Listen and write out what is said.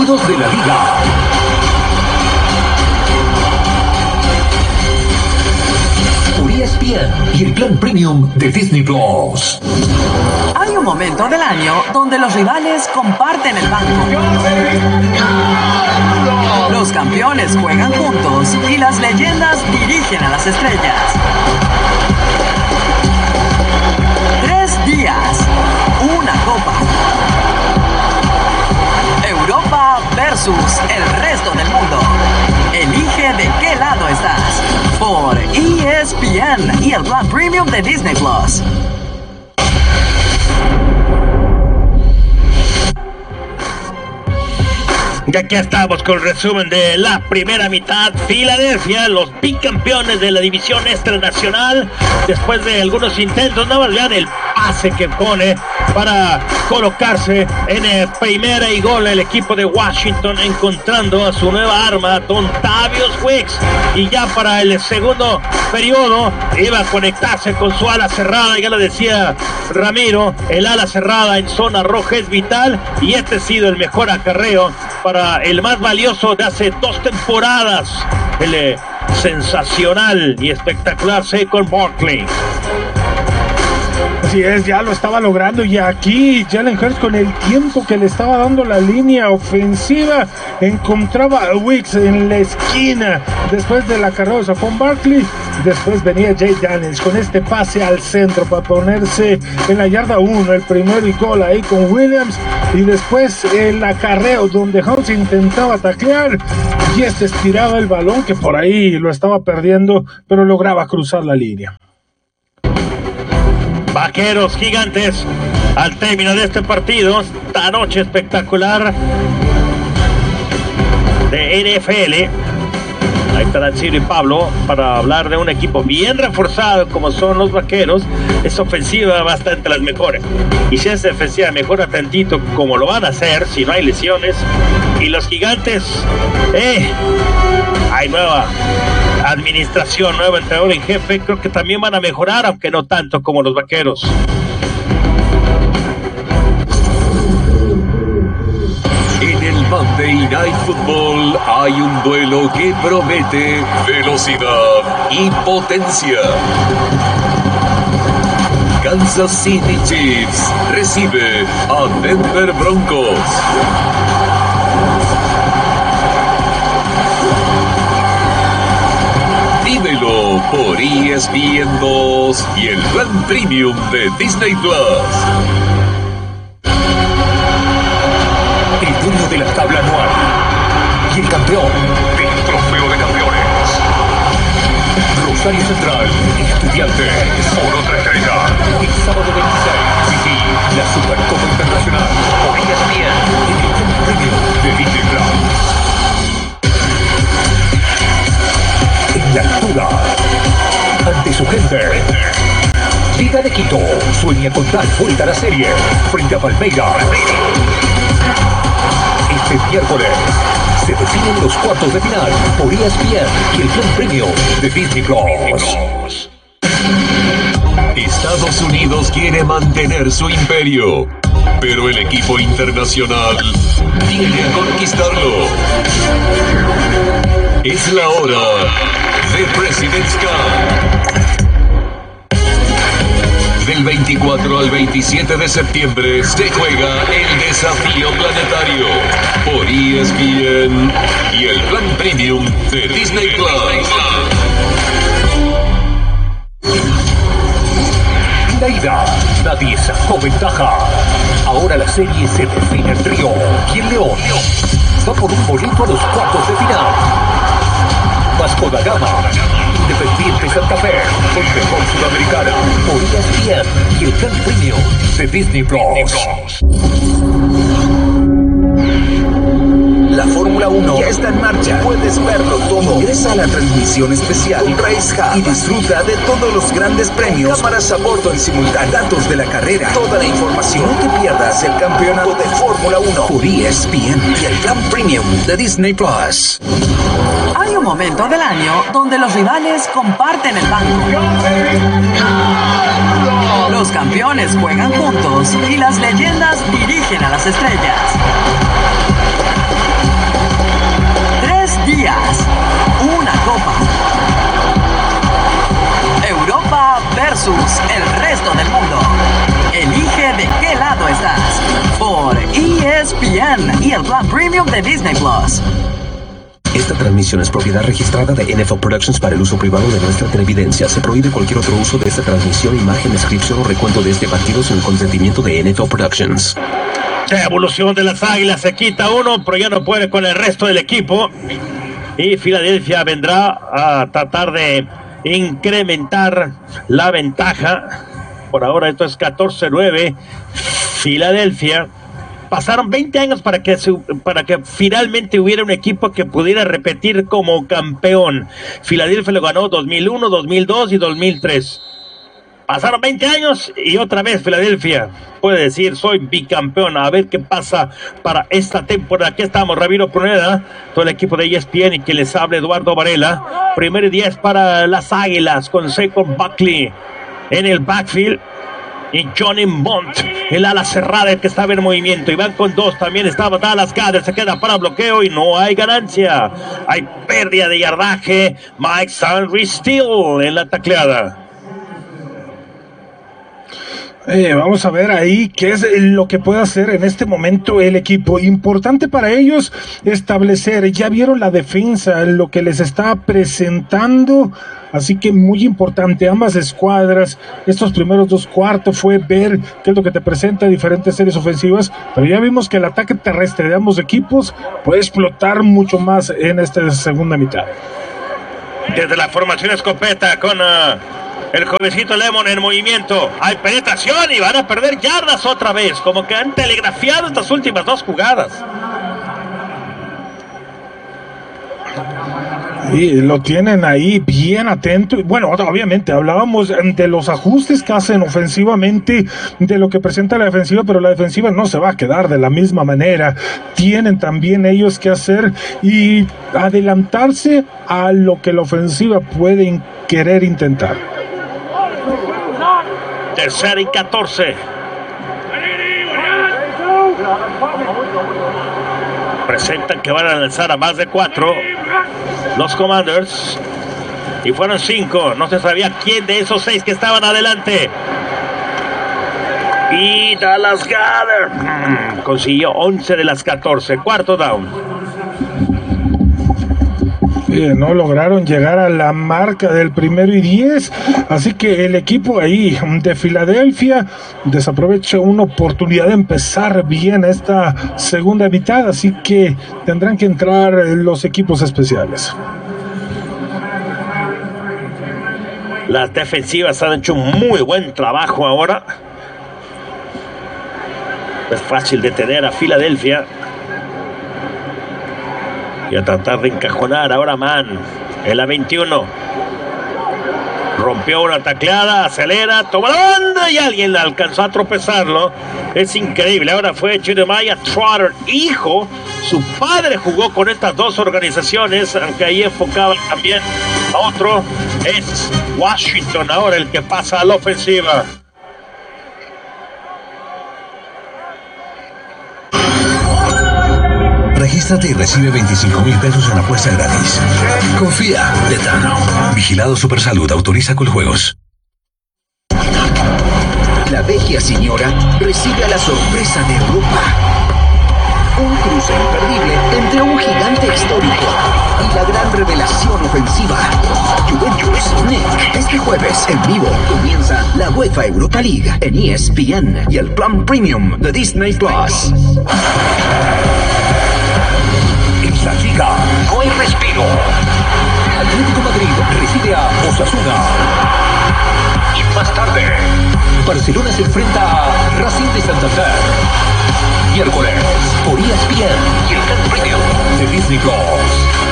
partidos de la liga. Por ESPN y el plan premium de Disney Plus. Hay un momento del año donde los rivales comparten el banco. Los campeones juegan juntos y las leyendas dirigen a las estrellas. 3 días, una copa. Europa versus el resto del mundo. Elige de qué lado estás. Por ESPN y el plan premium de Disney Plus. Y aquí estamos con el resumen de la primera mitad. Filadelfia, los bicampeones de la división extranacional, después de algunos intentos, nada más vean el pase que pone para colocarse en primera y gol el equipo de Washington, encontrando a su nueva arma, Dontavius Wicks, y ya para el segundo periodo iba a conectarse con su ala cerrada. Ya lo decía Ramiro, el ala cerrada en zona roja es vital, y este ha sido el mejor acarreo para el más valioso de hace 2 temporadas, el sensacional y espectacular Saquon Barkley. Así es, ya lo estaba logrando, y aquí Jalen Hurts, con el tiempo que le estaba dando la línea ofensiva, encontraba a Wicks en la esquina después del acarreo de Saquon Barkley. Después venía Jay Daniels con este pase al centro para ponerse en la yarda 1, el primero y gol ahí con Williams, y después el acarreo donde Hurts intentaba taclear y estiraba el balón, que por ahí lo estaba perdiendo, pero lograba cruzar la línea. Vaqueros Gigantes, al término de este partido, esta noche espectacular de NFL. Ahí estarán Ciro y Pablo para hablar de un equipo bien reforzado como son los Vaqueros. Es ofensiva bastante las mejores, y si esa ofensiva mejora tantito como lo van a hacer si no hay lesiones, y los Gigantes, hay nueva administración, nuevo entrenador en jefe, creo que también van a mejorar, aunque no tanto como los Vaqueros. En el Monday Night Football hay un duelo que promete velocidad y potencia. Kansas City Chiefs recibe a Denver Broncos. Vívelo por ESPN 2 y el plan premium de Disney Plus. El dueño de la tabla anual y el campeón del trofeo de campeones. Rosario Central, Estudiantes, por otra estrella. El sábado 26, sí, la Supercopa Internacional por ESPN y el plan premium de Disney Plus. En la altura, ante su gente, Liga de Quito sueña con dar vuelta a la serie frente a Palmeiras. Este miércoles se definen los cuartos de final por ESPN y el plan premium de Disney Plus. Estados Unidos quiere mantener su imperio, pero el equipo internacional viene a conquistarlo. Es la hora de President's Cup. Del 24 al 27 de septiembre se juega el desafío planetario por ESPN y el plan premium de Disney Plus. En la ida, nadie sacó ventaja. Ahora la serie se define en Río y el León va por un boleto a los cuartos de final. Vasco da Gama, Independiente Santa Fe, Conmebol Sudamericana, por ESPN y el plan premium de Disney Plus. La Fórmula 1 ya está en marcha. Puedes verlo todo. Ingresa a la transmisión especial Race Hub y disfruta de todos los grandes premios. Cámaras a bordo en simultáneo, datos de la carrera, toda la información. No te pierdas el campeonato de Fórmula 1 por ESPN y el plan premium de Disney Plus. Hay un momento del año donde los rivales comparten el banco. Los campeones juegan juntos y las leyendas dirigen a las estrellas. ESPN y el plan premium de Disney Plus. Esta transmisión es propiedad registrada de NFL Productions para el uso privado de nuestra televidencia. Se prohíbe cualquier otro uso de esta transmisión, imagen, descripción o recuento de este partido sin el consentimiento de NFL Productions. La evolución de las Águilas, se quita uno, pero ya no puede con el resto del equipo. Y Filadelfia vendrá a tratar de incrementar la ventaja. Por ahora esto es 14-9. Filadelfia. Pasaron 20 años para que finalmente hubiera un equipo que pudiera repetir como campeón. Filadelfia lo ganó 2001, 2002 y 2003. Pasaron 20 años y otra vez Filadelfia puede decir, soy bicampeón. A ver qué pasa para esta temporada. Aquí estamos, Ramiro Pruneda, todo el equipo de ESPN y que les habla Eduardo Varela. Primer y 10 para las Águilas con Saquon Barkley en el backfield. Y Johnny Mont, el ala cerrada, el que estaba en movimiento. Y van con dos, también estaba Dallas Goedert, se queda para bloqueo y no hay ganancia. Hay pérdida de yardaje. Mike Sainristil en la tacleada. Vamos a ver ahí qué es lo que puede hacer en este momento el equipo. Importante para ellos establecer, ya vieron la defensa, lo que les está presentando, así que muy importante, ambas escuadras, estos primeros dos cuartos fue ver qué es lo que te presenta diferentes series ofensivas, pero ya vimos que el ataque terrestre de ambos equipos puede explotar mucho más en esta segunda mitad. Desde la formación escopeta con el jovencito Lemon en movimiento. Hay penetración y van a perder yardas otra vez. Como que han telegrafiado estas últimas dos jugadas. Y lo tienen ahí bien atento. Bueno, obviamente hablábamos de los ajustes que hacen ofensivamente, de lo que presenta la defensiva, pero la defensiva no se va a quedar de la misma manera. Tienen también ellos que hacer y adelantarse a lo que la ofensiva puede querer intentar. Tercera y 14. Presentan que van a lanzar a más de 4 los Commanders. Y fueron 5. No se sabía quién de esos 6 que estaban adelante. Y Dallas Goedert consiguió 11 de las 14. Cuarto down. No lograron llegar a la marca del 1º y 10, así que el equipo ahí de Filadelfia desaprovecha una oportunidad de empezar bien esta segunda mitad, así que tendrán que entrar los equipos especiales. Las defensivas han hecho un muy buen trabajo ahora. Es fácil detener a Filadelfia. Y a tratar de encajonar ahora Man en la 21. Rompió una tacleada, acelera, toma la banda y alguien la alcanzó a tropezarlo. Es increíble. Ahora fue Jeremiah Trotter, hijo. Su padre jugó con estas dos organizaciones, aunque ahí enfocaba también a otro. Es Washington ahora el que pasa a la ofensiva. Regístrate y recibe 25,000 pesos en apuesta gratis. Confía, Letano. Vigilado Supersalud, autoriza Coljuegos. La vecchia señora recibe a la sorpresa de Europa. Un cruce imperdible entre un gigante histórico y la gran revelación ofensiva, Juventus Nick. Este jueves, en vivo, comienza la UEFA Europa League en ESPN y el plan premium de Disney Plus. En la Liga no hay respiro. Atlético Madrid recibe a Osasuna. Y más tarde, Barcelona se enfrenta a Racing de Santander. Miércoles, por ESPN y el Gran Premio de Disney Plus.